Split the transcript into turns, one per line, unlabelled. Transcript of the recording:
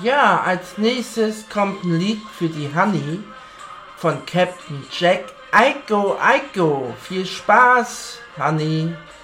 Ja, als nächstes kommt ein Lied für die Honey von Captain Jack. Aiko, Aiko. Viel Spaß, Honey.